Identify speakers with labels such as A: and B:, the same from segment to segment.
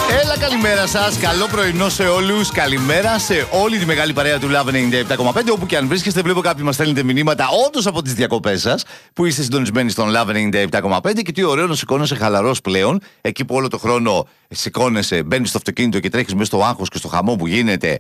A: Έλα, καλημέρα σας. Καλό πρωινό σε όλους. Καλημέρα σε όλη τη μεγάλη παρέα του Love 97,5. Όπου και αν βρίσκεστε, βλέπω κάποιοι μας στέλνετε μηνύματα όντως από τις διακοπές σας που είστε συντονισμένοι στον Love 97,5. Και τι ωραίο να σηκώνεσαι χαλαρός πλέον. Εκεί που όλο το χρόνο σηκώνεσαι, μπαίνεις στο αυτοκίνητο και τρέχεις μέσα στο άγχος και στο χαμό που γίνεται.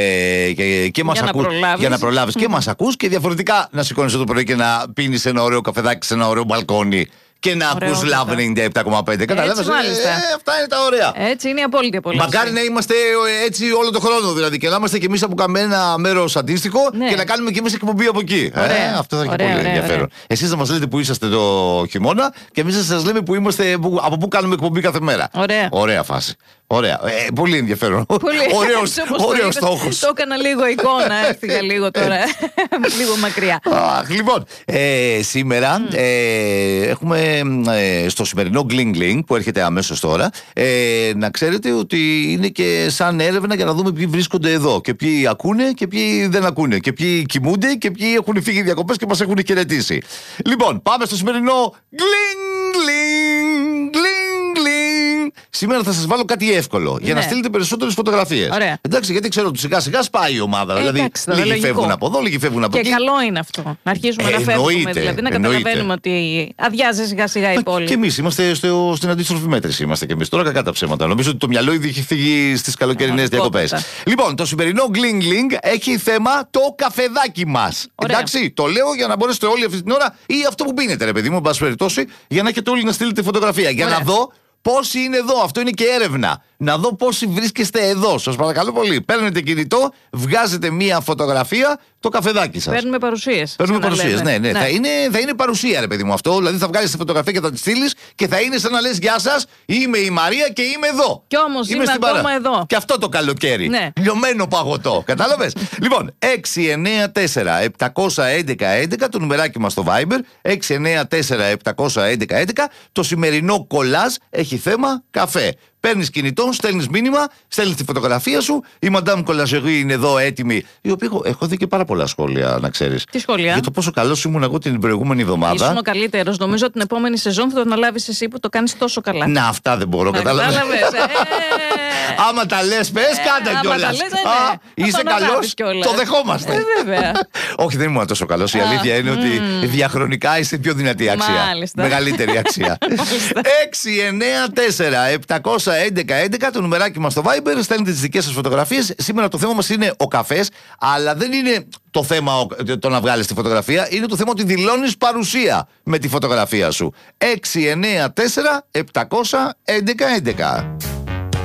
A: Και μας ακούς. Για να προλάβεις και μας ακούς. Και διαφορετικά να σηκώνεσαι το πρωί και να πίνεις ένα ωραίο καφεδάκι σε ένα ωραίο μπαλκόνι. Και να ακούς Love 97,5. Καταλάβες. Αυτά είναι τα ωραία.
B: Έτσι είναι η απόλυτη απολαύση.
A: Μακάρι να είμαστε έτσι όλο τον χρόνο δηλαδή. Και να είμαστε κι εμείς από καμένα μέρος αντίστοιχο, ναι. Και να κάνουμε κι εμείς εκπομπή από εκεί. Αυτό θα έχει πολύ ενδιαφέρον. Εσείς θα μας λέτε που είσαστε το χειμώνα και εμείς θα σας λέμε που είμαστε, από πού κάνουμε εκπομπή κάθε μέρα. Ωραία φάση. Ωραία. Πολύ ενδιαφέρον. Ωραίος στόχος.
B: Το έκανα λίγο εικόνα. Έφυγα λίγο τώρα. Λίγο μακριά.
A: Λοιπόν, σήμερα έχουμε στο σημερινό Gling Gling που έρχεται αμέσως τώρα, να ξέρετε ότι είναι και σαν έρευνα για να δούμε ποιοι βρίσκονται εδώ και ποιοι ακούνε και ποιοι δεν ακούνε και ποιοι κοιμούνται και ποιοι έχουν φύγει διακοπές και μας έχουν χαιρετήσει. Λοιπόν, πάμε στο σημερινό Gling Gling Gling Gling. Σήμερα θα σας βάλω κάτι εύκολο για να στείλετε περισσότερες φωτογραφίες. Εντάξει, γιατί ξέρω ότι σιγά σιγά σπάει η ομάδα. Δηλαδή, λίγοι φεύγουν από εδώ, λίγοι φεύγουν από εκεί.
B: Και καλό είναι αυτό. Να αρχίσουμε να φεύγουμε. Δηλαδή, να καταλαβαίνουμε ότι αδειάζει σιγά σιγά η πόλη.
A: Και εμείς είμαστε στην αντίστροφη μέτρηση. Είμαστε και εμείς τώρα, κακά τα ψέματα. Νομίζω ότι το μυαλό ήδη έχει φύγει στις καλοκαιρινές διακοπές. Λοιπόν, το σημερινό Gling Gling έχει θέμα το καφεδάκι μας. Εντάξει, το λέω για να μπορέσετε όλοι αυτή την ώρα ή αυτό που πίνετε, ρε παιδί μου, εν πάση περιπτώσει, για να έχετε όλοι να στείλετε φωτογραφία. Για να δω πόσοι είναι εδώ. Αυτό είναι και έρευνα. Να δω πόσοι βρίσκεστε εδώ. Σας παρακαλώ πολύ. Παίρνετε κινητό, βγάζετε μία φωτογραφία, το καφεδάκι σας.
B: Παίρνουμε παρουσίες.
A: Παίρνουμε παρουσίες, ναι. Θα είναι παρουσία, ρε παιδί μου αυτό. Δηλαδή θα βγάλεις τη φωτογραφία και θα τη στείλεις και θα είναι σαν να λες γεια σας, είμαι η Μαρία και είμαι εδώ.
B: Κι όμως είμαι ακόμα εδώ.
A: Και αυτό το καλοκαίρι. Ναι. Λιωμένο παγωτό. Κατάλαβες. Λοιπόν, 694-711-11, το νουμεράκι μας στο Viber. 694-711-11. Το σημερινό κολάζ έχει θέμα καφέ. Παίρνεις κινητό, στέλνεις μήνυμα, στέλνεις τη φωτογραφία σου. Η Madame Κολαζερή είναι εδώ έτοιμη. Η οποία έχω δει και πάρα πολλά σχόλια, να ξέρεις.
B: Τι σχόλια?
A: Για το πόσο καλός ήμουν εγώ την προηγούμενη εβδομάδα.
B: Ήσουν ο καλύτερος. Νομίζω ότι την επόμενη σεζόν θα το αναλάβεις εσύ που το κάνεις τόσο καλά.
A: Να, αυτά δεν μπορώ, κατάλαβες. Άμα τα λες, πες, κάντα κιόλας. Είσαι καλός, το δεχόμαστε.
B: Βέβαια.
A: Όχι, δεν ήμουν τόσο καλός. Η αλήθεια είναι ότι διαχρονικά είστε πιο δυνατή αξία. Μεγαλύτερη αξία. 694-711-11, το νουμεράκι μας στο Viber. Στέλνετε τις δικές σας φωτογραφίες. Σήμερα το θέμα μας είναι ο καφές, αλλά δεν είναι το θέμα το να βγάλεις τη φωτογραφία. Είναι το θέμα ότι δηλώνεις παρουσία με τη φωτογραφία σου. 694-711-11.